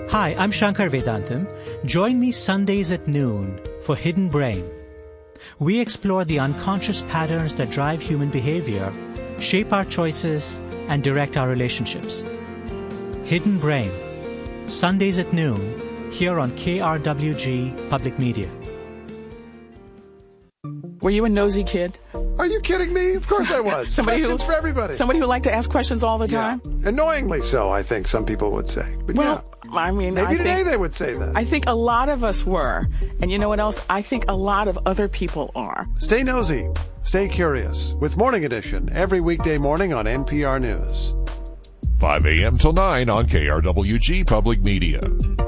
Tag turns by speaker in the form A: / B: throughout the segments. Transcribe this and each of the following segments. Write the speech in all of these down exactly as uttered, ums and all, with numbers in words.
A: Hi, I'm Shankar Vedantam. Join me Sundays at noon for Hidden Brain. We explore the unconscious patterns that drive human behavior, shape our choices, and direct our relationships. Hidden Brain, Sundays at noon, here on K R W G Public Media.
B: Were you a nosy kid?
C: Are you kidding me? Of course I was.
B: Somebody
C: Questions
B: who,
C: for everybody.
B: Somebody who liked to ask questions all the time?
C: Yeah. Annoyingly so, I think some people would say. But
B: well,
C: yeah.
B: I mean,
C: maybe
B: I
C: today
B: think,
C: they would say that.
B: I think a lot of us were. And you know what else? I think a lot of other people are.
C: Stay nosy. Stay curious with Morning Edition every weekday morning on N P R News.
D: five a.m. till nine on K R W G Public Media.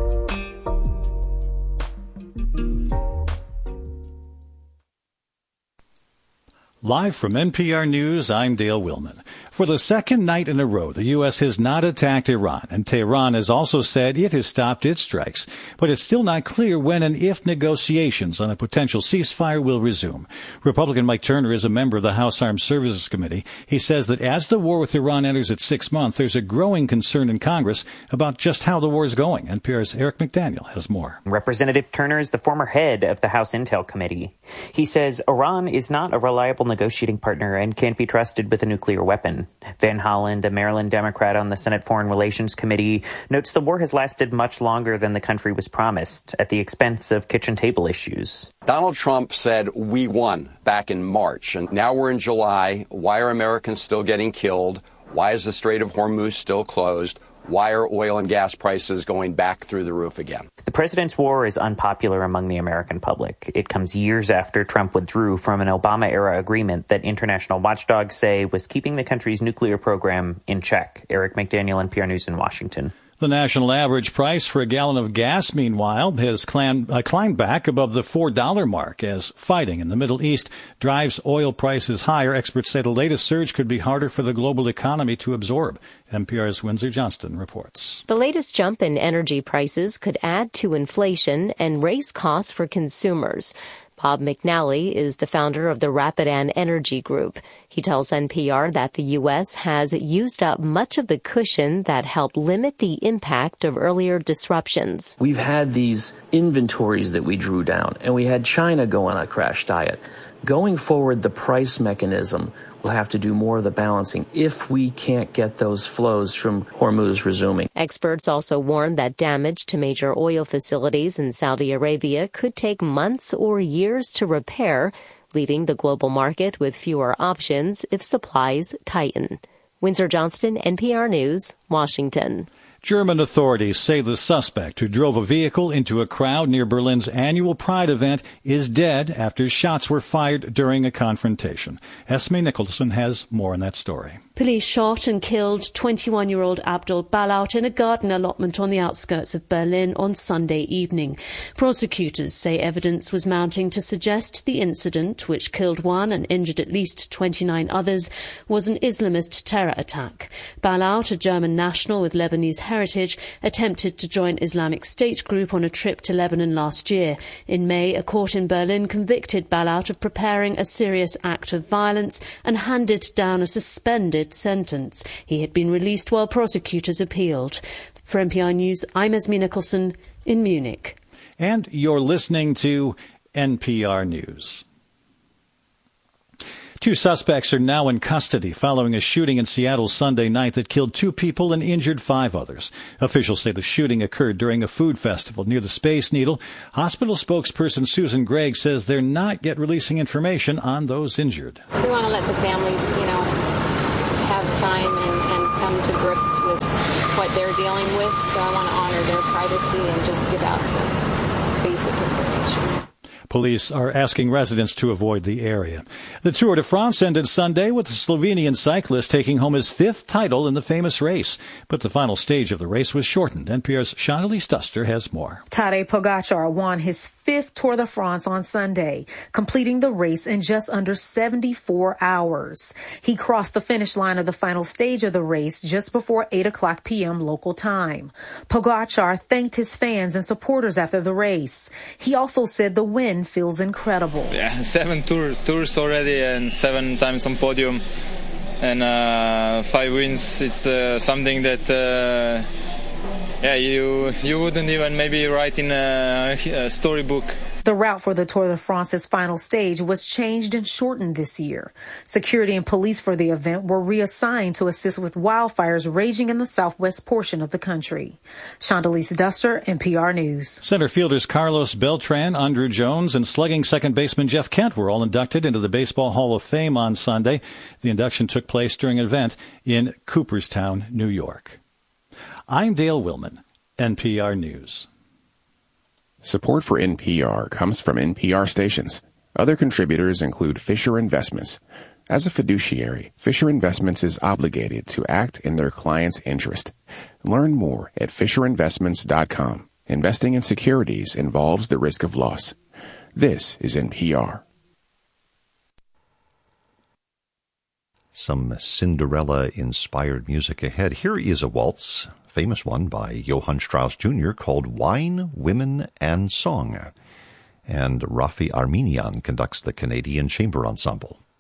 E: Live from N P R News, I'm Dale Willman. For the second night in a row, the U S has not attacked Iran, and Tehran has also said it has stopped its strikes. But it's still not clear when and if negotiations on a potential ceasefire will resume. Republican Mike Turner is a member of the House Armed Services Committee. He says that as the war with Iran enters its sixth month, there's a growing concern in Congress about just how the war is going. N P R's Eric McDaniel has more.
F: Representative Turner is the former head of the House Intel Committee. He says Iran is not a reliable negotiating partner and can't be trusted with a nuclear weapon. Van Holland, a Maryland Democrat on the Senate Foreign Relations Committee, notes the war has lasted much longer than the country was promised, at the expense of kitchen table issues.
G: Donald Trump said we won back in March, and now we're in July. Why are Americans still getting killed? Why is the Strait of Hormuz still closed? Why are oil and gas prices going back through the roof again?
F: The president's war is unpopular among the American public. It comes years after Trump withdrew from an Obama-era agreement that international watchdogs say was keeping the country's nuclear program in check. Eric McDaniel, N P R News in Washington.
E: The national average price for a gallon of gas, meanwhile, has climbed, uh, climbed back above the four dollar mark as fighting in the Middle East drives oil prices higher. Experts say the latest surge could be harder for the global economy to absorb. N P R's Windsor Johnston reports.
H: The latest jump in energy prices could add to inflation and raise costs for consumers. Bob McNally is the founder of the Rapidan Energy Group. He tells N P R that the U S has used up much of the cushion that helped limit the impact of earlier disruptions.
I: We've had these inventories that we drew down, and we had China go on a crash diet. Going forward, the price mechanism will have to do more of the balancing if we can't get those flows from Hormuz resuming.
H: Experts also warn that damage to major oil facilities in Saudi Arabia could take months or years to repair, leaving the global market with fewer options if supplies tighten. Windsor Johnston, N P R News, Washington.
E: German authorities say the suspect who drove a vehicle into a crowd near Berlin's annual Pride event is dead after shots were fired during a confrontation. Esme Nicholson has more on that story.
J: Police shot and killed twenty-one-year-old Abdul Balout in a garden allotment on the outskirts of Berlin on Sunday evening. Prosecutors say evidence was mounting to suggest the incident, which killed one and injured at least twenty-nine others, was an Islamist terror attack. Balout, a German national with Lebanese heritage, attempted to join Islamic State group on a trip to Lebanon last year. In May, a court in Berlin convicted Balout of preparing a serious act of violence and handed down a suspended sentence. He had been released while prosecutors appealed. For N P R News, I'm Esme Nicholson in Munich.
E: And you're listening to N P R News. Two suspects are now in custody following a shooting in Seattle Sunday night that killed two people and injured five others. Officials say the shooting occurred during a food festival near the Space Needle. Hospital spokesperson Susan Gregg says they're not yet releasing information on those injured.
K: We want to let the families, you know, have time and, and come to grips with what they're dealing with. So I want to honor their privacy and just give out some basic information.
E: Police are asking residents to avoid the area. The Tour de France ended Sunday with the Slovenian cyclist taking home his fifth title in the famous race. But the final stage of the race was shortened. N P R's Shonali Stuster has more.
L: Tadej Pogacar won his fifth Tour de France on Sunday, completing the race in just under seventy-four hours. He crossed the finish line of the final stage of the race just before eight o'clock p.m. local time. Pogacar thanked his fans and supporters after the race. He also said the win feels incredible.
M: Yeah, seven tour, tours already and seven times on podium and uh, five wins. It's uh, something that uh, Yeah, you you wouldn't even maybe write in a, a storybook.
L: The route for the Tour de France's final stage was changed and shortened this year. Security and police for the event were reassigned to assist with wildfires raging in the southwest portion of the country. Shondalise Duster, N P R News.
E: Center fielders Carlos Beltran, Andrew Jones, and slugging second baseman Jeff Kent were all inducted into the Baseball Hall of Fame on Sunday. The induction took place during an event in Cooperstown, New York. I'm Dale Willman, N P R News.
N: Support for N P R comes from N P R stations. Other contributors include Fisher Investments. As a fiduciary, Fisher Investments is obligated to act in their client's interest. Learn more at fisher investments dot com. Investing in securities involves the risk of loss. This is N P R.
O: Some Cinderella-inspired music ahead. Here is a waltz, famous one by Johann Strauss Junior called Wine, Women, and Song. And Rafi Armenian conducts the Canadian Chamber Ensemble.